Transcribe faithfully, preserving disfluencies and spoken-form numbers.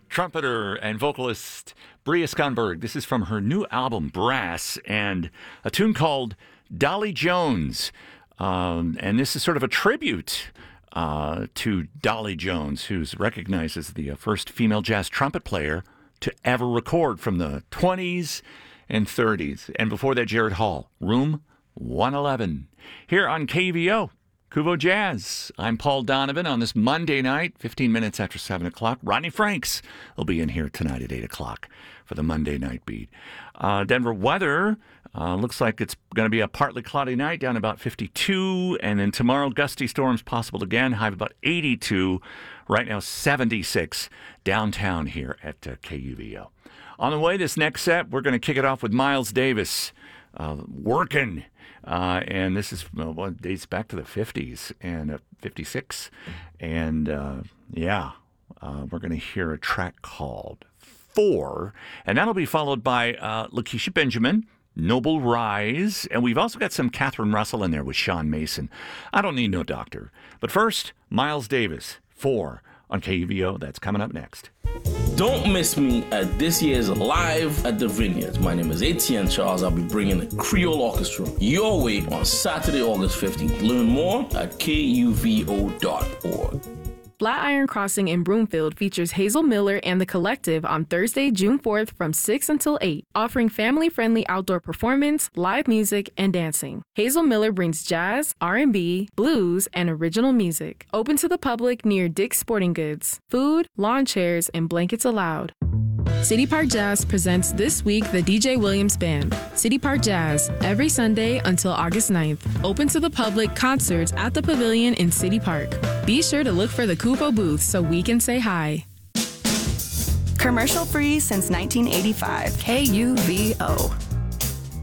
trumpeter and vocalist Bria Skonberg. This is from her new album, Brass, and a tune called Dolly Jones. Um, and this is sort of a tribute uh, to Dolly Jones, who's recognized as the uh, first female jazz trumpet player to ever record from the twenties and thirties. And before that, Jared Hall, Room one eleven. Here on K V O, Kuvo Jazz. I'm Paul Donovan on this Monday night, fifteen minutes after seven o'clock. Rodney Franks will be in here tonight at eight o'clock for the Monday night beat. Uh, Denver weather uh, looks like it's going to be a partly cloudy night, down about fifty-two. And then tomorrow, gusty storms possible again, high of about eighty-two. Right now, seventy-six downtown here at uh, K U V O. On the way, this next set, we're going to kick it off with Miles Davis, uh, Workin'. Uh, and this is well, well, it dates back to the fifties and uh, fifty-six. And uh, yeah, uh, we're going to hear a track called Four. And that'll be followed by uh, Lakeisha Benjamin, Noble Rise. And we've also got some Catherine Russell in there with Sean Mason. I don't need no doctor. But first, Miles Davis, Four on K U V O. That's coming up next. Don't miss me at this year's Live at the Vineyards. My name is Etienne Charles. I'll be bringing the Creole Orchestra your way on Saturday, August fifteenth. Learn more at K U V O dot org. Flatiron Crossing in Broomfield features Hazel Miller and the Collective on Thursday, June fourth from six until eight, offering family-friendly outdoor performance, live music, and dancing. Hazel Miller brings jazz, R and B, blues, and original music. Open to the public near Dick's Sporting Goods. Food, lawn chairs, and blankets allowed. City Park Jazz presents this week the D J Williams Band. City Park Jazz, every Sunday until August ninth. Open to the public, concerts at the Pavilion in City Park. Be sure to look for the Kupo booth so we can say hi. Commercial free since nineteen eighty-five. K U V O.